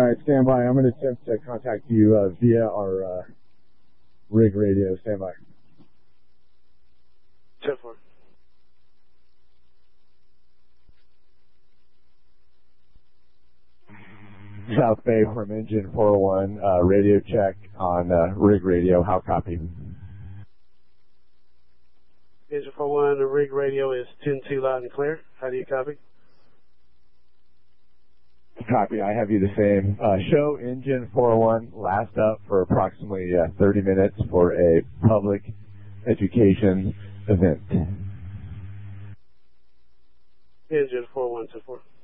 All right, stand by. I'm going to attempt to contact you via our rig radio. Stand by. 10-4. South Bay from engine 401, radio check on rig radio. How copy? Engine 401, the rig radio is 10-2 loud and clear. How do you copy? Copy. I have you the same. Show engine 401 last up for approximately 30 minutes for a public education event. Engine 401 to 4.